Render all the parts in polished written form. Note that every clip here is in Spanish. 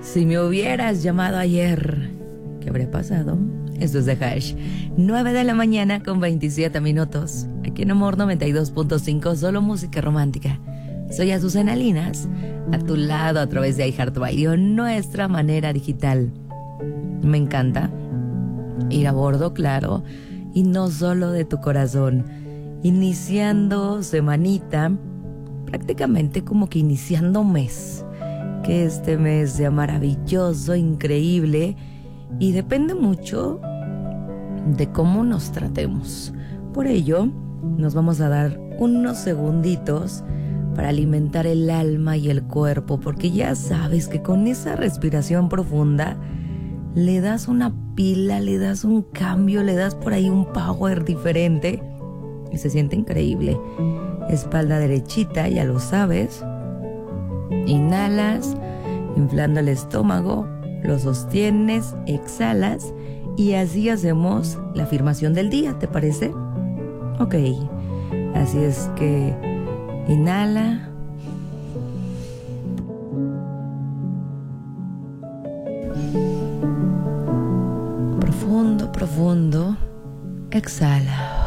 Si me hubieras llamado ayer, ¿qué habría pasado? Esto es The Hash. 9 de la mañana con 27 minutos. Aquí en Amor 92.5, solo música romántica. Soy Azucena Linas, a tu lado a través de iHeartRadio, nuestra manera digital. Me encanta ir a bordo, claro, y no solo de tu corazón. Iniciando semanita, prácticamente como que iniciando mes. Que este mes sea maravilloso, increíble, y depende mucho de cómo nos tratemos. Por ello, nos vamos a dar unos segunditos para alimentar el alma y el cuerpo, porque ya sabes que con esa respiración profunda le das una pila, le das un cambio, le das por ahí un power diferente y se siente increíble. Espalda derechita, ya lo sabes. Inhalas, inflando el estómago, lo sostienes, exhalas y así hacemos la afirmación del día, ¿te parece? Ok, así es que inhala. Profundo, profundo. Exhala.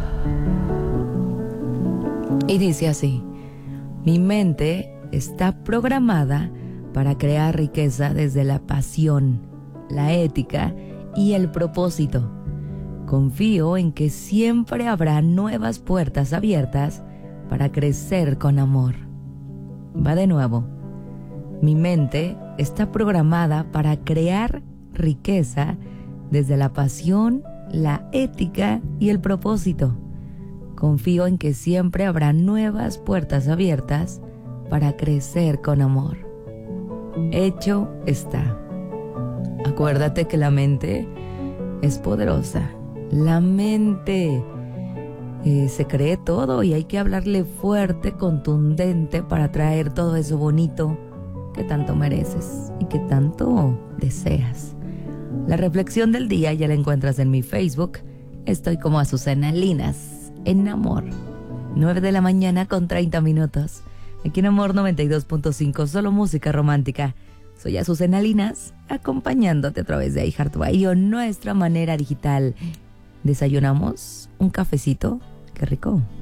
Y dice así: mi mente está programada para crear riqueza desde la pasión, la ética y el propósito. Confío en que siempre habrá nuevas puertas abiertas para crecer con amor. Va de nuevo. Mi mente está programada para crear riqueza desde la pasión, la ética y el propósito. Confío en que siempre habrá nuevas puertas abiertas para crecer con amor. Hecho está. Acuérdate que la mente es poderosa. La mente se cree todo y hay que hablarle fuerte, contundente para traer todo eso bonito que tanto mereces y que tanto deseas. La reflexión del día ya la encuentras en mi Facebook. Estoy como Azucena Linas, en Amor. 9 de la mañana con 30 minutos. Aquí en Amor 92.5, solo música romántica. Soy Azucena Linas, acompañándote a través de iHeartRadio, nuestra manera digital. ¿Desayunamos? ¿Un cafecito? ¡Qué rico!